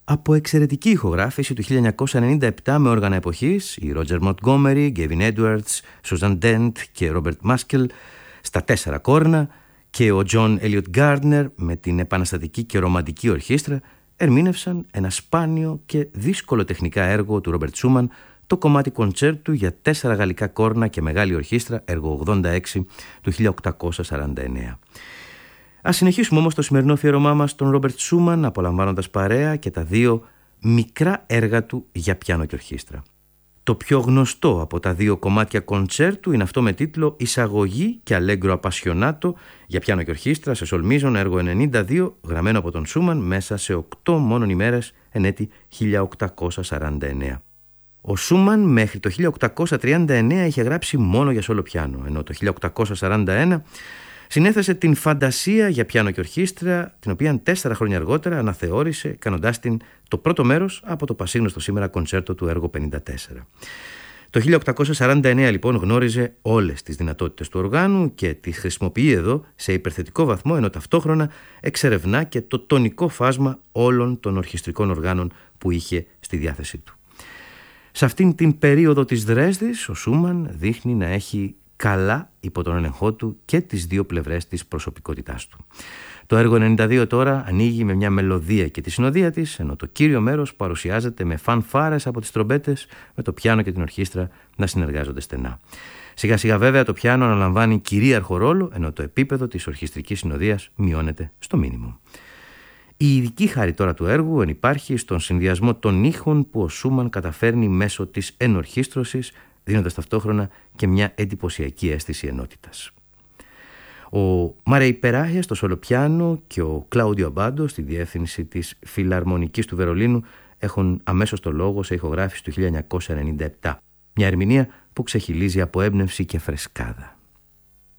Από εξαιρετική ηχογράφηση του 1997 με όργανα εποχής, οι Roger Montgomery, Gavin Edwards, Susan Dent και Robert Muskell στα 4 κόρνα και ο John Elliott Gardner με την επαναστατική και ρομαντική ορχήστρα ερμήνευσαν ένα σπάνιο και δύσκολο τεχνικά έργο του Ρόμπερτ Σούμαν, το κομμάτι κοντσέρτου για 4 γαλλικά κόρνα και μεγάλη ορχήστρα, έργο 86 του 1849. Ας συνεχίσουμε όμως το σημερινό αφιέρωμά μας στον Ρόμπερτ Σούμαν, απολαμβάνοντας παρέα και τα 2 μικρά έργα του για πιάνο και ορχήστρα. Το πιο γνωστό από τα 2 κομμάτια κοντσέρτου είναι αυτό με τίτλο «Εισαγωγή και Αλέγκρο Απασιονάτο» για πιάνο και ορχήστρα σε σολ μίζων, έργο 92, γραμμένο από τον Σούμαν μέσα σε 8 μόνον ημέρες εν έτη 1849. Ο Σούμαν μέχρι το 1839 είχε γράψει μόνο για σόλο πιάνο, ενώ το 1841 συνέθεσε την Φαντασία για πιάνο και ορχήστρα, την οποία 4 χρόνια αργότερα αναθεώρησε, κάνοντάς την το πρώτο μέρος από το πασίγνωστο σήμερα κοντσέρτο του έργο 54. Το 1849 λοιπόν γνώριζε όλες τις δυνατότητες του οργάνου και τις χρησιμοποιεί εδώ σε υπερθετικό βαθμό, ενώ ταυτόχρονα εξερευνά και το τονικό φάσμα όλων των ορχιστρικών οργάνων που είχε στη διάθεσή του. Σε αυτήν την περίοδο της Δρέσδης, ο Σούμαν δείχνει να έχει καλά υπό τον έλεγχό του και τις 2 πλευρές της προσωπικότητάς του. Το έργο 92 τώρα ανοίγει με μια μελωδία και τη συνοδεία της, ενώ το κύριο μέρος παρουσιάζεται με φανφάρες από τις τρομπέτες, με το πιάνο και την ορχήστρα να συνεργάζονται στενά. Σιγά σιγά βέβαια το πιάνο αναλαμβάνει κυρίαρχο ρόλο, ενώ το επίπεδο της ορχιστρικής συνοδείας μειώνεται στο μίνιμουμ. Η ειδική χάρη τώρα του έργου ενυπάρχει στον συνδυασμό των ήχων που ο Σούμαν καταφέρνει μέσω της ενορχίστρωσης, δίνοντας ταυτόχρονα και μια εντυπωσιακή αίσθηση ενότητας. Ο Μαρέι Περάχια στο σολοπιάνο και ο Κλάουδιο Αμπάντο στη διεύθυνση της Φιλαρμονικής του Βερολίνου έχουν αμέσως το λόγο σε ηχογράφηση του 1997. Μια ερμηνεία που ξεχυλίζει από έμπνευση και φρεσκάδα.